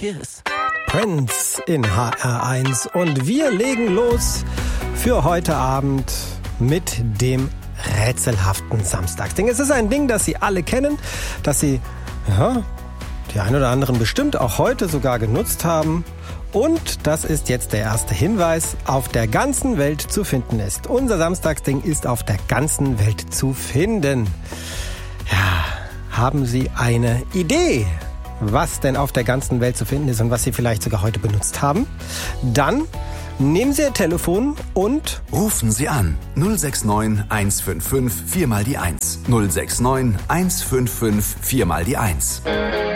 Kiss. Prince in HR1 und wir legen los für heute Abend mit dem rätselhaften Samstagsding. Es ist ein Ding, das Sie alle kennen, das Sie, die ein oder anderen bestimmt auch heute sogar genutzt haben. Und das ist jetzt der erste Hinweis, auf der ganzen Welt zu finden ist. Unser Samstagsding ist auf der ganzen Welt zu finden. Ja, haben Sie eine Idee, was denn auf der ganzen Welt zu finden ist und was Sie vielleicht sogar heute benutzt haben? Dann nehmen Sie Ihr Telefon und rufen Sie an 069 155 4 mal die 1. 069 155 4 mal die 1.